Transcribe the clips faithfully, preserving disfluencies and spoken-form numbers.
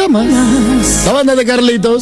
programa. La banda de Carlitos.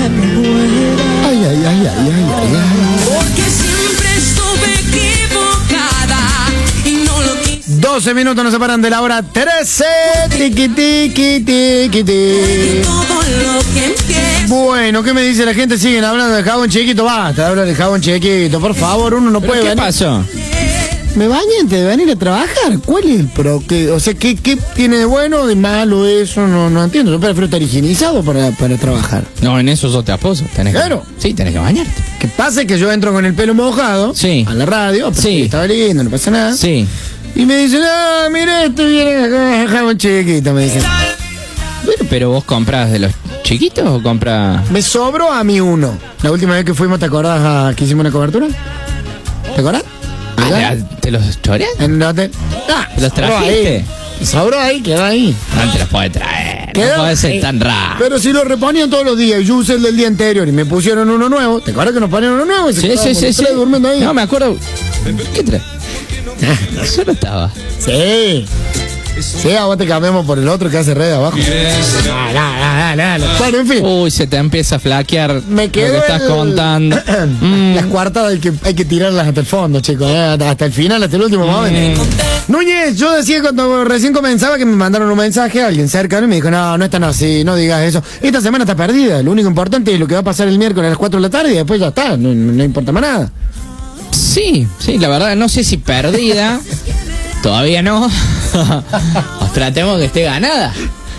Ay, ay, ay, ay, ay, ay, ay. Porque siempre estuve equivocada y no lo quise. doce minutos nos separan de la hora trece. Tiqui, tiqui, tiqui, tiqui. Todo lo que empieza. Bueno, ¿qué me dice la gente? Siguen hablando de jabón chiquito. Basta de hablar de jabón chiquito. Por favor, uno no puede ¿Qué venir. pasó? ¿Me bañé antes de venir a trabajar? ¿Cuál es el pro? ¿Qué, o sea, ¿qué, ¿qué tiene de bueno o de malo eso? No, no entiendo. Yo prefiero estar higienizado para, para trabajar. No, en eso sos te aposo. Tenés que- Claro. Sí, tenés que bañarte. ¿Qué pasa? Que yo entro con el pelo mojado Sí. a la radio, porque Sí. estaba lindo, no pasa nada. Sí. Y me dicen, ah, mira, este viene acá, jabón chiquito, me dicen. Pero vos compras de los chiquitos o compras. Me sobró a mí uno. La última vez que fuimos, ¿te acordás a, que hicimos una cobertura? ¿Te acordás? Ah, ¿Verdad? ¿te los choreas? En el hotel. Ah, ¿Los sobró trajiste? ahí. Sobró ahí, quedó ahí. No te los puedes traer. Quedó No puede ser ahí. tan raro. Pero si lo reponían todos los días, y yo usé el del día anterior y me pusieron uno nuevo, ¿te acuerdas que nos ponían uno nuevo? Y se Sí, quedaban sí, los sí, sí. tres durmiendo ahí. No, me acuerdo. ¿Qué traes? Solo estaba. Sí. Sí, a vos te cambiamos por el otro que hace red abajo. No, no, no, no, no. Bueno, en fin. Uy, se te empieza a flaquear Me lo quedo que estás el- contando. Mm. Las cuartas hay que, hay que tirarlas hasta el fondo, chicos. eh, Hasta, hasta el final, hasta el último momento. Núñez, yo decía cuando recién comenzaba que me mandaron un mensaje a alguien cercano y me dijo, no, no es tan así, no digas eso. Esta semana está perdida. Lo único importante es lo que va a pasar el miércoles a las cuatro de la tarde y después ya está. No, no importa más nada. Sí, sí, la verdad, no sé si perdida. Todavía no. Os tratemos que esté ganada.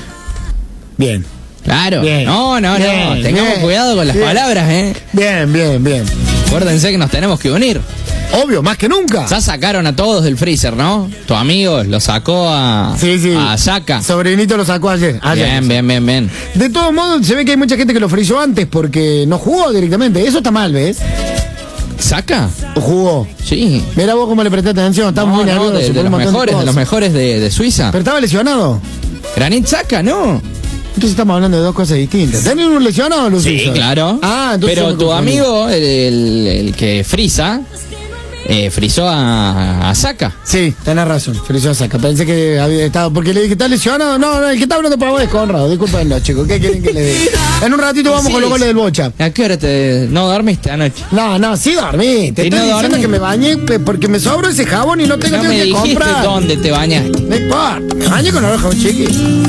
Bien. Claro. Bien. No, no, no. Bien, Tengamos bien, cuidado con las bien. palabras, ¿eh? Bien, bien, bien. Acuérdense que nos tenemos que unir. Obvio, más que nunca. Ya sacaron a todos del freezer, ¿no? Tu amigo lo sacó a. Sí, sí. A Saka. Sobrinito lo sacó ayer. ayer. Bien, bien, bien, bien. De todos modos, se ve que hay mucha gente que lo frizó antes porque no jugó directamente. Eso está mal, ¿ves? ¿Saca? ¿O jugó? Sí. Mira vos cómo le presté atención. Estaba No, muy no, nervioso. de, por de un los montón mejores, de cosas. los mejores de, de Suiza. Pero estaba lesionado. Granit Saka, ¿no? Entonces estamos hablando de dos cosas distintas. ¿Tenés un lesionado, Lucio? Sí, claro. Ah, entonces Pero yo me tu confundí. amigo, el, el- el que frisa, eh, frizó a, a Saka. Sí, tenés razón. Frizó saca. Pensé que había estado. Porque le dije, ¿está lesionado? No, no, el que está hablando para vos es Conrado. Disculpenlo, chicos. ¿Qué quieren que le diga? En un ratito vamos Sí, con los goles sí. del Bocha. ¿A qué hora te no dormiste anoche? No, no, sí dormí. Te Y estoy no diciendo dormí. que me bañé pe- porque me sobra ese jabón y no tengo No tengo me que dijiste comprar. dónde te bañaste. No importa. Me bañé con el jabón chiqui.